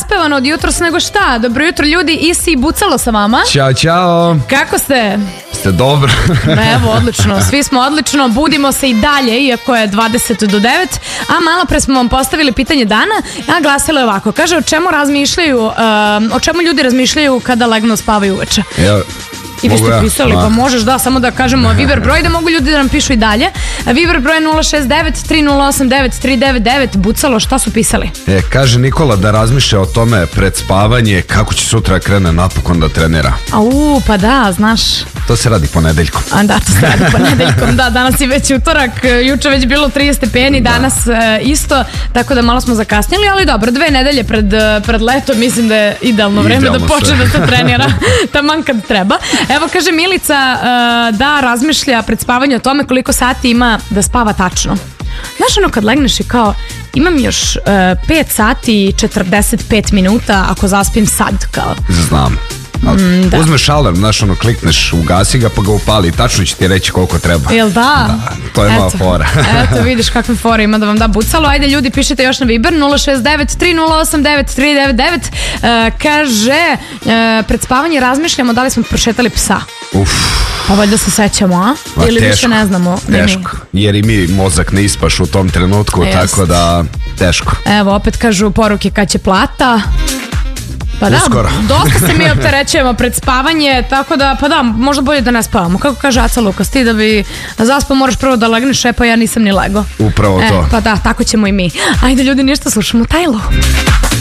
raspevano od jutros nego šta. Dobro jutro ljudi, Isi i Bucalo sa vama. Ćao, čao. Kako ste? Ste dobro? Evo, odlično, svi smo odlično, budimo se i dalje, iako je 20 do 9, a malo pre smo vam postavili pitanje dana, a glasilo je ovako, kaže o čemu ljudi razmišljaju kada legnu spavaju uveče. Ja. I vi ste pisali, pa možeš, da, samo da kažemo Viber broj, da mogu ljudi da nam pišu i dalje. Viber broj 069-3089-399. Bucalo, šta su pisali? Kaže Nikola da razmišlja o tome pred spavanje kako će sutra krene napokon da trenira. Pa da, znaš. To se radi ponedeljkom. Da, to se radi ponedeljkom, da, danas je već utorak, juče već bilo 30 stepeni, danas isto, tako da malo smo zakasnili, ali dobro, 2 nedelje pred leto, mislim da je idealno vreme da počne da se trenira, taman kad treba. Evo, kaže Milica da razmišlja pred spavanje o tome koliko sati ima da spava tačno. Znaš ono kad legneš i kao imam još 5 sati i 45 minuta ako zaspim sad kao. Znam. Da. Uzmeš alarm, znaš ono, klikneš, ugasi ga pa ga upali, tačno će ti reći koliko treba. Jel da? To je moja fora. Eto, vidiš kakve fore ima da vam da Bucalo. Ajde ljudi, pišite još na Viber 069-3089-399. Kaže, pred spavanje razmišljamo da li smo prošetali psa. Pa valjda se sećamo, a? Ili više ne znamo. Teško, jer i mi mozak ne ispaš u tom trenutku, tako da teško. Evo, opet kažu poruke kad će plata. Pa da, dosta se mi opterećujemo pred spavanje, tako da, pa da, možda bolje da ne spavamo. Kako kaže Aca Lukas, ti da bi zaspao moraš prvo da legneš, pa ja nisam ni lego. Upravo to. Pa da, tako ćemo i mi. Ajde ljudi, ništa, slušamo Tajlu.